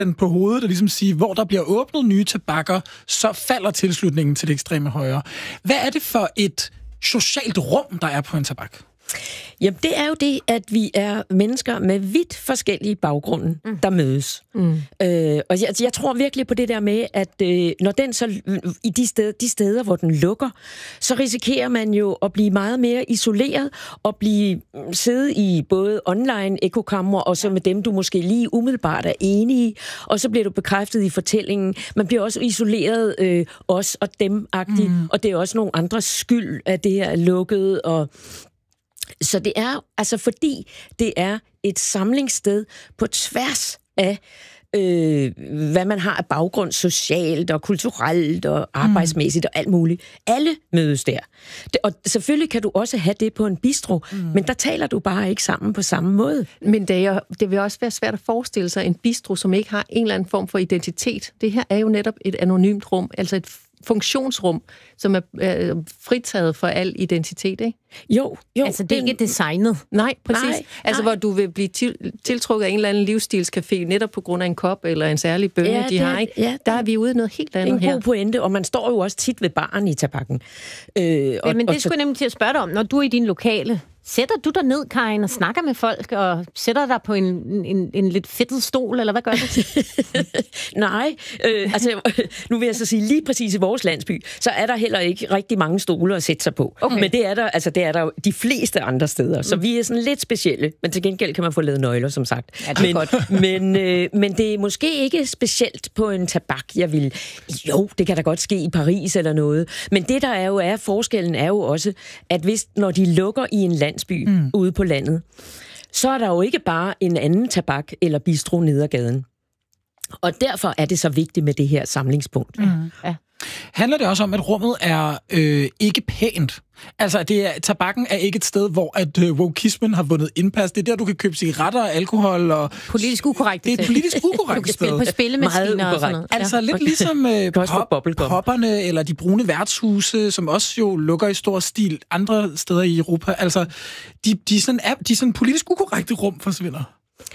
på hovedet og ligesom sige, hvor der bliver åbnet nye tabakker, så falder tilslutningen til det ekstreme højre. Hvad er det for et socialt rum, der er på en tabak? Jamen, det er jo det, at vi er mennesker med vidt forskellige baggrunde, der mødes. Og jeg tror virkelig på det der med, at når den så i de steder, hvor den lukker, så risikerer man jo at blive meget mere isoleret og sidde i både online ekokammer og så med dem, du måske lige umiddelbart er enige i, og så bliver du bekræftet i fortællingen. Man bliver også isoleret os og dem-agtigt, og det er også nogle andres skyld, at det her er lukket, og så det er, altså fordi det er et samlingssted på tværs af, hvad man har af baggrund socialt og kulturelt og arbejdsmæssigt og alt muligt. Alle mødes der. Og selvfølgelig kan du også have det på en bistro, men der taler du bare ikke sammen på samme måde. Men det vil også være svært at forestille sig en bistro, som ikke har en eller anden form for identitet. Det her er jo netop et anonymt rum, altså et funktionsrum, som er fritaget for al identitet, ikke? Jo. Altså, det er ikke designet. Nej, præcis. Altså, hvor du vil blive tiltrukket af en eller anden livsstilscafé, netop på grund af en kop eller en særlig bønne, de har, ikke? Ja, der er vi ude i noget helt andet her. En god pointe, og man står jo også tit ved baren i tabakken. Men det skulle jeg nemlig til at spørge dig om, når du er i din lokale. Sætter du dig ned, Karin, og snakker med folk, og sætter dig på en lidt fedtet stol, eller hvad gør du? Nej, altså nu vil jeg så sige, lige præcis i vores landsby, så er der heller ikke rigtig mange stole at sætte sig på. Okay. Men det er der jo de fleste andre steder, så vi er sådan lidt specielle, men til gengæld kan man få lavet nøgler, som sagt. Ja, det er godt. Men det er måske ikke specielt på en tabak, det kan da godt ske i Paris eller noget, men det der er forskellen er jo også, at når de lukker i en landsby ude på landet, så er der jo ikke bare en anden tabak eller bistro ned ad gaden. Og derfor er det så vigtigt med det her samlingspunkt. Ja. Handler det også om, at rummet er ikke pænt? Altså, tabakken er ikke et sted, hvor at wokismen har vundet indpas. Det er der, du kan købe cigaretter og alkohol og... Politisk ukorrekt. Det er et politisk ukorrekt sted. Du kan spille på spillemaskiner og sådan noget. Altså, lidt ligesom popperne eller de brune værtshuse, som også jo lukker i stor stil andre steder i Europa. Altså, de er sådan politisk ukorrekte rum forsvinder.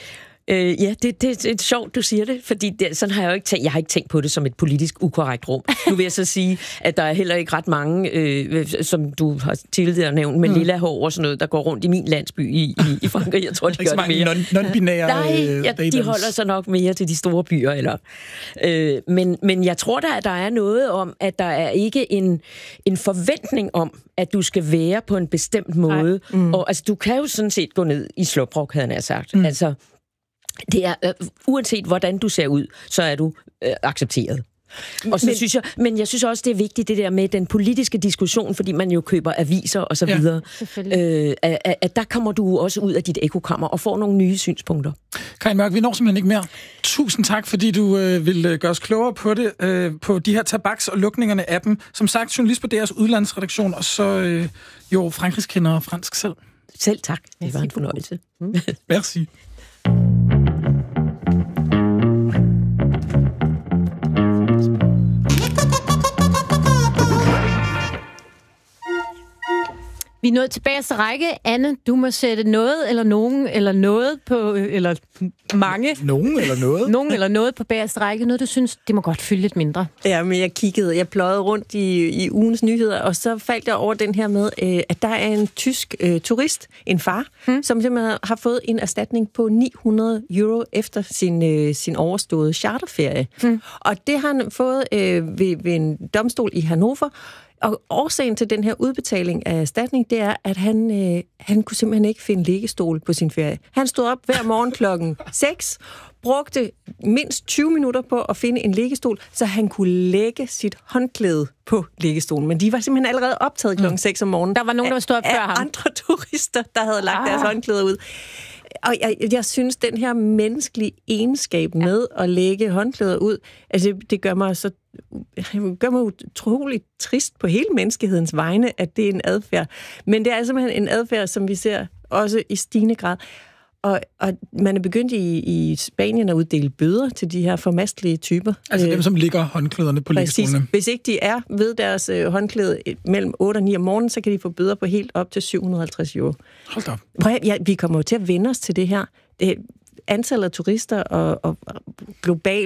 Ja, det er sjovt, du siger det, fordi sådan har jeg jo ikke tænkt. Jeg har ikke tænkt på det som et politisk ukorrekt rum. Nu vil jeg så sige, at der er heller ikke ret mange, som du har tidligere nævnt, med lilla hår og sådan noget, der går rundt i min landsby i Frankrig. Jeg tror, de gør det mere. Non-binære. Nej, de holder sig nok mere til de store byer. Eller. Men jeg tror da, at der er noget om, at der er ikke en forventning om, at du skal være på en bestemt måde. Og altså, du kan jo sådan set gå ned i slubrok, havde jeg sagt. Altså, det er, uanset hvordan du ser ud, så er du accepteret. Og så men jeg synes også, det er vigtigt, det der med den politiske diskussion, fordi man jo køber aviser og så videre. At der kommer du også ud af dit ekokammer og får nogle nye synspunkter. Karin Mørk, vi når simpelthen ikke mere. Tusind tak, fordi du vil gøre os klogere på det, på de her tabaks- og lukningerne af dem. Som sagt, journalist på deres udlandsredaktion, og så jo Frankrigskender og fransk selv. Selv tak. Det var en fornøjelse. Merci. Vi er nået tilbage til række. Anne, du må sætte noget eller nogen eller noget på, eller mange. Nogen eller noget? Nogen eller noget på bagerste række. Noget, du synes, det må godt fylde lidt mindre. Ja, men jeg pløjede rundt i ugens nyheder, og så faldt jeg over den her med, at der er en tysk turist, en far, som simpelthen har fået en erstatning på 900 euro efter sin overståede charterferie. Og det har han fået ved en domstol i Hannover. Og årsagen til den her udbetaling af erstatning, det er, at han kunne simpelthen ikke finde liggestol på sin ferie. Han stod op hver morgen klokken 6, brugte mindst 20 minutter på at finde en liggestol, så han kunne lægge sit håndklæde på liggestolen. Men de var simpelthen allerede optaget klokken 6 om morgenen. Der var nogen, der var stået op før ham. Andre turister, der havde lagt deres håndklæder ud. Og jeg synes, den her menneskelige egenskab med at lægge håndklæder ud, altså det gør mig utroligt trist på hele menneskehedens vegne, at det er en adfærd. Men det er simpelthen en adfærd, som vi ser også i stigende grad. Og man er begyndt i Spanien at uddele bøder til de her formastelige typer. Altså dem, som ligger håndklæderne på liggestolene. Hvis ikke de er ved deres håndklæde mellem 8 og 9 om morgenen, så kan de få bøder på helt op til 750 euro. Hold da op. Vi kommer jo til at vende os til det her. antallet af turister og global